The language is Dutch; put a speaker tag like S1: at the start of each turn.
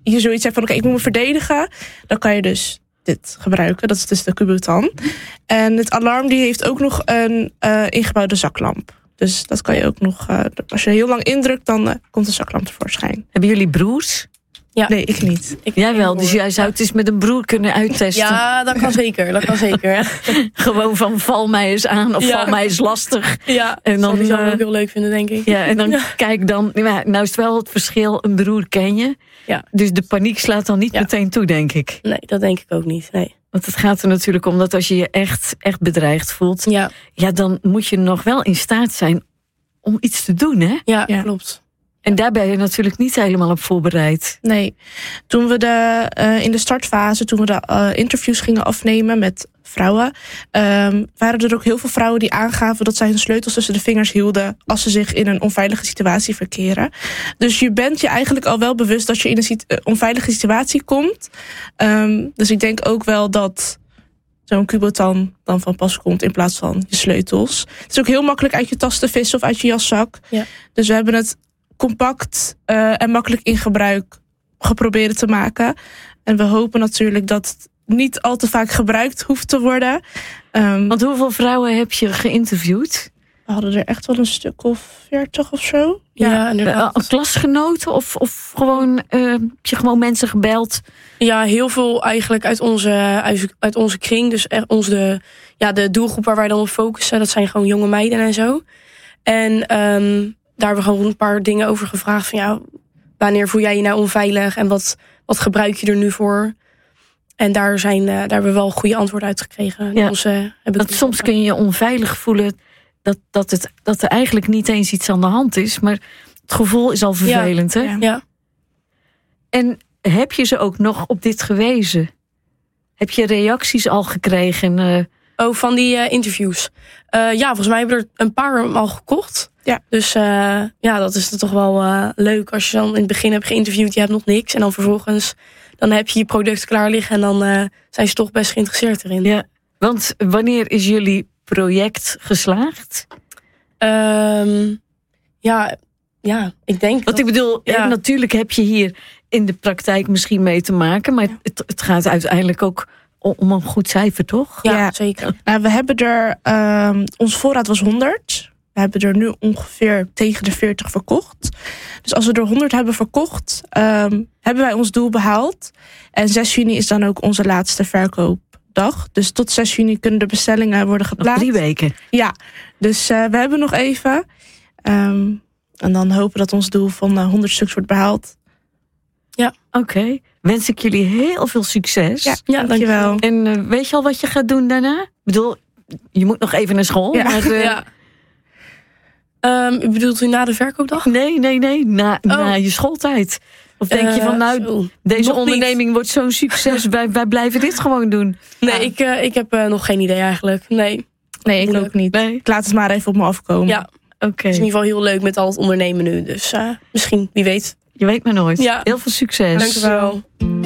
S1: je zoiets hebt van oké, ik moet me verdedigen, dan kan je dus dit gebruiken. Dat is dus de Kubotan. En het alarm die heeft ook nog een ingebouwde zaklamp. Dus dat kan je ook nog, als je heel lang indrukt, dan komt de zaklamp tevoorschijn.
S2: Hebben jullie broers?
S1: Ja. Nee, ik niet.
S2: Jij wel, dus jij zou het eens met een broer kunnen uittesten.
S3: Ja, dat kan zeker.
S2: Gewoon van val mij eens aan of val mij eens lastig.
S3: Ja,
S2: en dan
S3: zou ik ook heel leuk vinden, denk ik.
S2: Ja, en dan kijk dan, nou is het wel het verschil, een broer ken je.
S3: Ja.
S2: Dus de paniek slaat dan niet meteen toe, denk ik.
S3: Nee, dat denk ik ook niet, nee.
S2: Want het gaat er natuurlijk om dat als je je echt bedreigd voelt, ja, dan moet je nog wel in staat zijn om iets te doen, hè?
S3: Ja, klopt.
S2: En daar ben je natuurlijk niet helemaal op voorbereid.
S1: Nee. Toen we in de startfase, toen we de interviews gingen afnemen met vrouwen, waren er ook heel veel vrouwen die aangaven dat zij hun sleutels tussen de vingers hielden als ze zich in een onveilige situatie verkeren. Dus je bent je eigenlijk al wel bewust dat je in een onveilige situatie komt. Dus ik denk ook wel dat zo'n Kubotan dan van pas komt in plaats van je sleutels. Het is ook heel makkelijk uit je tas te vissen of uit je jaszak. Ja. Dus we hebben het compact en makkelijk in gebruik geprobeerd te maken. En we hopen natuurlijk dat het niet al te vaak gebruikt hoeft te worden.
S2: Want hoeveel vrouwen heb je geïnterviewd?
S1: We hadden er echt wel een stuk of 40 of zo.
S3: Ja, inderdaad.
S2: Klasgenoten of gewoon, heb je gewoon mensen gebeld?
S3: Ja, heel veel eigenlijk uit onze kring. Dus echt de doelgroep waar wij dan op focussen, dat zijn gewoon jonge meiden en zo. En daar hebben we gewoon een paar dingen over gevraagd. Van wanneer voel jij je nou onveilig? En wat gebruik je er nu voor? En daar hebben we wel goede antwoorden uit gekregen.
S2: Ja, soms kun je je onveilig voelen dat er eigenlijk niet eens iets aan de hand is. Maar het gevoel is al vervelend, hè?
S3: Ja.
S2: En heb je ze ook nog op dit gewezen? Heb je reacties al gekregen?
S3: Van die interviews? Volgens mij hebben we er een paar al gekocht. Ja. Dus dat is toch wel leuk als je dan in het begin hebt geïnterviewd. Je hebt nog niks. En dan vervolgens dan heb je je product klaar liggen. En dan zijn ze toch best geïnteresseerd erin.
S2: Ja, want wanneer is jullie project geslaagd?
S3: Ik denk
S2: Want ik bedoel, natuurlijk heb je hier in de praktijk misschien mee te maken. Maar het gaat uiteindelijk ook om een goed cijfer, toch?
S3: Ja, zeker.
S1: Nou, we hebben er, ons voorraad was 100. We hebben er nu ongeveer tegen de 40 verkocht. Dus als we er 100 hebben verkocht, hebben wij ons doel behaald. En 6 juni is dan ook onze laatste verkoopdag. Dus tot 6 juni kunnen de bestellingen worden geplaatst.
S2: Nog 3 weken.
S1: Ja, dus we hebben nog even. En dan hopen dat ons doel van 100 stuks wordt behaald.
S2: Ja, oké. Wens ik jullie heel veel succes.
S1: Ja, dankjewel.
S2: En weet je al wat je gaat doen daarna? Ik bedoel, je moet nog even naar school.
S3: Ja.
S2: Maar,
S3: bedoelt u na de verkoopdag?
S2: Nee. Na je schooltijd. Of denk je van, deze onderneming wordt zo'n succes. Wij blijven dit gewoon doen.
S3: Nee, ik heb nog geen idee eigenlijk. Nee,
S1: ik ook niet. Nee. Ik laat het maar even op me afkomen.
S3: Ja,
S2: oké.
S3: Het is in ieder geval heel leuk met al het ondernemen nu. Dus misschien, wie weet.
S2: Je weet maar nooit.
S3: Ja.
S2: Heel veel succes.
S3: Dankjewel.